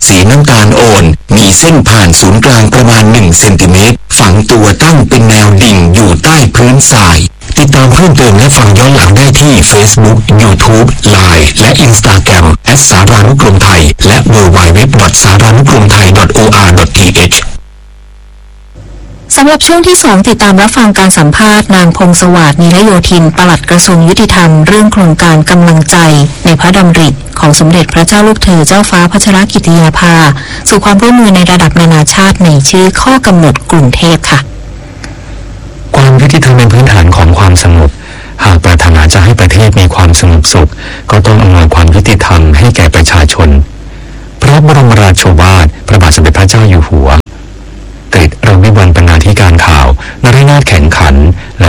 สีน้ำตาลอ่อนมีเส้นผ่านศูนย์กลางประมาณ1 เซนติเมตรฝังตัวตั้งเป็นแนวดิ่งอยู่ใต้พื้นทรายติดตามเพิ่มเติมและฟังย้อนหลังได้ที่ Facebook YouTube Line และ Instagram @สารานุกรมไทยและ www.saranukromthai.or.th สำหรับช่วงที่2ติดตามรับฟังการสัมภาษณ์นางพงษ์สวัสดิ์ นิรโยธินปลัดกระทรวงยุติธรรมเรื่องโครงการกำลังใจในพระดำริของสมเด็จพระเจ้าลูกเธอเจ้าฟ้าพัชรกิติยาภาสู่ความร่วมมือในระดับนานาชาติในชื่อข้อกำหนดกรุงเทพค่ะความยุติธรรมเป็นพื้นฐานของความสงบหากปรารถนาจะให้ประเทศมีความสงบสุขก็ต้องอำนวยความยุติธรรมให้แก่ประชาชนพระบรมราโชวาทพระบาทสมเด็จพระเจ้าอยู่หัวกฤษ รวิวัลย์ บรรณาธิการข่าวนฤนาถแข็งขันและ